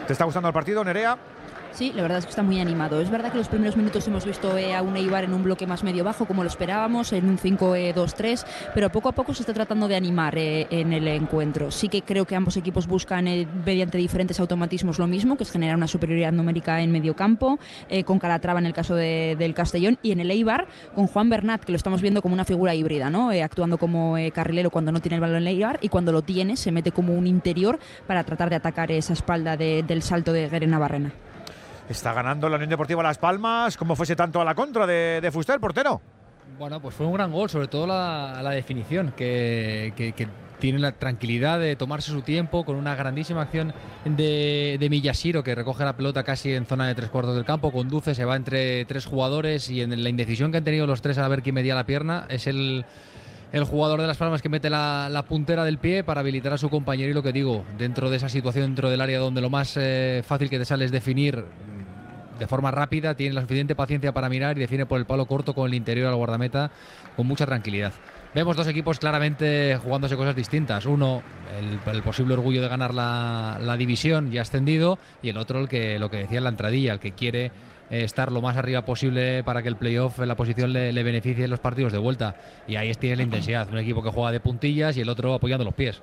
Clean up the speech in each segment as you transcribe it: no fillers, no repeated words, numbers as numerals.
¿Te está gustando el partido, Nerea? Sí, la verdad es que está muy animado. Es verdad que los primeros minutos hemos visto a un Eibar en un bloque más medio bajo, como lo esperábamos, en un 5-2-3, pero poco a poco se está tratando de animar en el encuentro. Sí que creo que ambos equipos buscan, mediante diferentes automatismos, lo mismo, que es generar una superioridad numérica en medio campo, con Calatrava en el caso del Castellón, y en el Eibar con Juan Bernat, que lo estamos viendo como una figura híbrida, ¿no? Actuando como carrilero cuando no tiene el balón en el Eibar, y cuando lo tiene se mete como un interior para tratar de atacar esa espalda del salto de Gueren Navarrena. Está ganando la Unión Deportiva Las Palmas. ¿Cómo fuese tanto a la contra de Fuster, portero? Bueno, pues fue un gran gol, sobre todo la definición, que tiene la tranquilidad de tomarse su tiempo, con una grandísima acción de Miyashiro, que recoge la pelota casi en zona de 3/4 del campo, conduce, se va entre 3 jugadores, y en la indecisión que han tenido los 3 a ver quién medía la pierna, es el jugador de Las Palmas que mete la puntera del pie para habilitar a su compañero. Y lo que digo, dentro de esa situación, dentro del área donde lo más fácil que te sale es definir de forma rápida, tiene la suficiente paciencia para mirar y define por el palo corto con el interior al guardameta con mucha tranquilidad. Vemos dos equipos claramente jugándose cosas distintas. Uno, el posible orgullo de ganar la división ya ascendido, y el otro, lo que decía en la entradilla, el que quiere estar lo más arriba posible para que el playoff en la posición le beneficie en los partidos de vuelta. Y ahí tiene la intensidad. Un equipo que juega de puntillas y el otro apoyando los pies.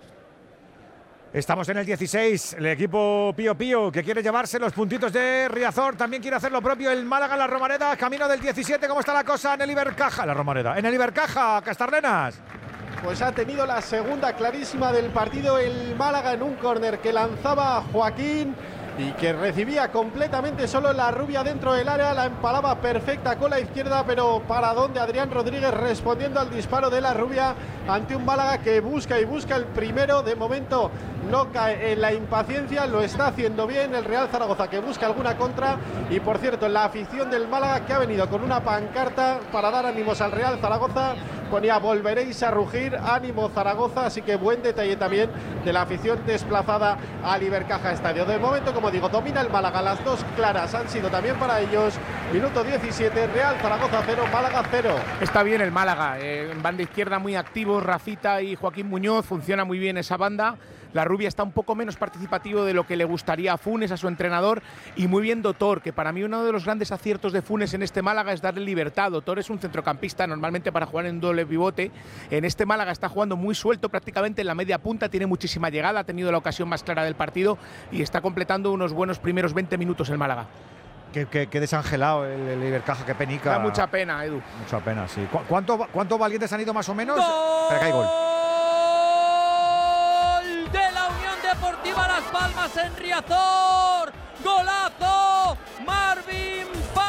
Estamos en el 16, el equipo Pío Pío, que quiere llevarse los puntitos de Riazor, también quiere hacer lo propio el Málaga, la Romareda, camino del 17. ¿Cómo está la cosa en el Ibercaja? La Romareda, en el Ibercaja, Castarlenas. Pues ha tenido la segunda clarísima del partido el Málaga en un córner que lanzaba Joaquín y que recibía completamente solo la rubia dentro del área, la empalaba perfecta con la izquierda, pero para donde Adrián Rodríguez respondiendo al disparo de la rubia ante un Málaga que busca y busca el primero. De momento no cae en la impaciencia, lo está haciendo bien el Real Zaragoza, que busca alguna contra. Y por cierto, la afición del Málaga, que ha venido con una pancarta para dar ánimos al Real Zaragoza, ponía: volveréis a rugir, ánimo Zaragoza. Así que buen detalle también de la afición desplazada al Ibercaja Estadio. De momento, como digo, domina el Málaga. Las dos claras han sido también para ellos. Minuto 17, Real Zaragoza 0, Málaga 0. Está bien el Málaga, en banda izquierda muy activos Rafita y Joaquín Muñoz, funciona muy bien esa banda. La rubia está un poco menos participativo de lo que le gustaría a Funes, a su entrenador, y muy bien Dotor, que para mí uno de los grandes aciertos de Funes en este Málaga es darle libertad. Dotor es un centrocampista normalmente para jugar en doble pivote. En este Málaga está jugando muy suelto, prácticamente en la media punta, tiene muchísima llegada, ha tenido la ocasión más clara del partido y está completando unos buenos primeros 20 minutos el Málaga. Qué desangelado el Ibercaja, qué penica. Da mucha pena, Edu. Mucha pena, sí. ¿Cuántos valientes han ido más o menos? ¡Gol! Espera, que hay gol. De la Unión Deportiva Las Palmas en Riazor. ¡Golazo! Marvin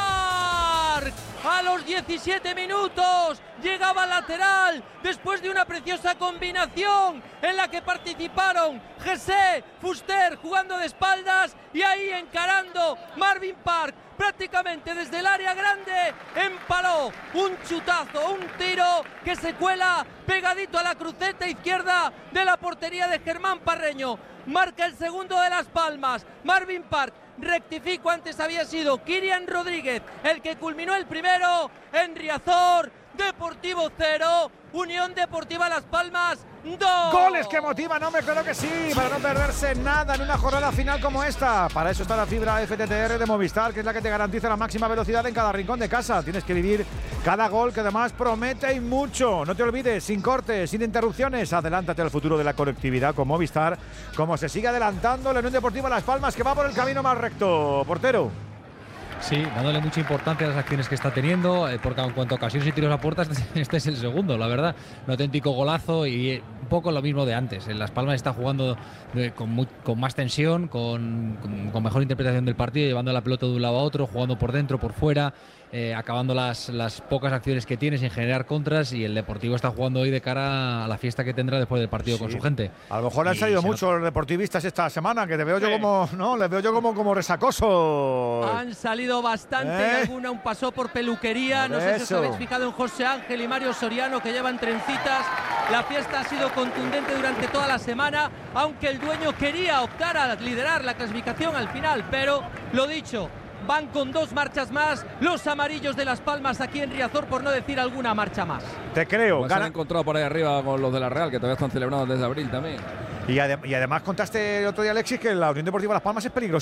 Park. A los 17 minutos llegaba lateral después de una preciosa combinación en la que participaron Jesse, Fuster jugando de espaldas y ahí encarando Marvin Park. Prácticamente desde el área grande empaló un chutazo, un tiro que se cuela pegadito a la cruceta izquierda de la portería de Germán Parreño. Marca el segundo de Las Palmas, Marvin Park. Rectifico, antes había sido Kirian Rodríguez el que culminó el primero en Riazor. Deportivo 0, Unión Deportiva Las Palmas 2. Goles que motivan, hombre, claro que sí, para no perderse nada en una jornada final como esta. Para eso está la fibra FTTR de Movistar, que es la que te garantiza la máxima velocidad en cada rincón de casa. Tienes que vivir cada gol, que además promete y mucho. No te olvides, sin cortes, sin interrupciones, adelántate al futuro de la conectividad con Movistar, como se sigue adelantando la Unión Deportiva Las Palmas, que va por el camino más recto. Portero. Sí, dándole mucha importancia a las acciones que está teniendo, porque en cuanto a ocasiones y tiros a puerta, este es el segundo, la verdad. Un auténtico golazo y un poco lo mismo de antes. En Las Palmas está jugando con más tensión, con mejor interpretación del partido, llevando la pelota de un lado a otro, jugando por dentro, por fuera, acabando las pocas acciones que tiene sin generar contras, y el Deportivo está jugando hoy de cara a la fiesta que tendrá después del partido con su gente. A lo mejor han salido muchos los deportivistas esta semana, que te veo yo como, no, les veo yo como resacoso. Han salido bastante, alguna un pasó por peluquería, no sé si os habéis fijado en José Ángel y Mario Soriano, que llevan trencitas. La fiesta ha sido contundente durante toda la semana, aunque el dueño quería optar a liderar la clasificación al final, pero lo dicho, van con 2 marchas más los amarillos de Las Palmas aquí en Riazor, por no decir alguna marcha más. Te creo. Pues se han encontrado por ahí arriba con los de la Real, que todavía están celebrando desde abril también. Y además contaste el otro día, Alexis, que la Unión Deportiva Las Palmas es peligrosa